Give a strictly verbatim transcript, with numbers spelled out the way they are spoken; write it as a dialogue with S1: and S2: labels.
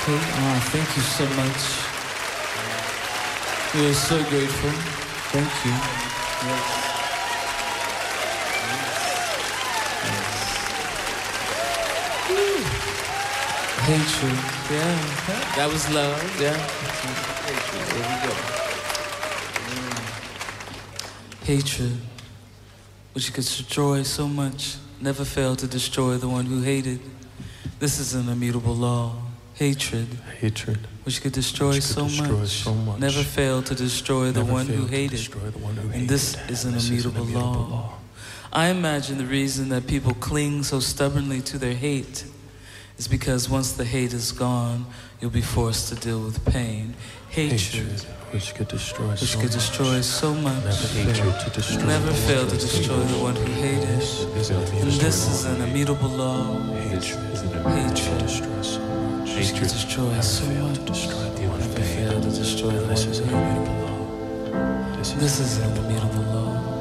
S1: Okay. Oh, thank you so much. We are so grateful. Thank you. Yes. Yes. Hatred. Yeah. That was love. Yeah. Hatred. There we go. Mm. Hatred, which could destroy so much, never failed to destroy the one who hated. This is an immutable law. Hatred,
S2: hatred,
S1: which could destroy,
S2: which could
S1: so,
S2: destroy
S1: much,
S2: so much,
S1: never failed to destroy the one who hated.
S2: One who
S1: and this
S2: hated.
S1: is an
S2: this
S1: immutable,
S2: is an immutable
S1: law.
S2: law.
S1: I imagine the reason that people cling so stubbornly to their hate is because once the hate is gone, you'll be forced to deal with pain. Hatred,
S2: hatred which could destroy,
S1: which
S2: so,
S1: could
S2: much,
S1: destroy so much,
S2: never failed to destroy,
S1: never failed to destroy the one who hated. And this is an immutable law.
S2: Hatred,
S1: hatred,
S2: destroy so much.
S1: Hatred destroys so much.
S2: To destroy the one
S1: never failed to destroy the one
S2: this is an
S1: who hated.
S2: immutable law.
S1: This is an immutable law.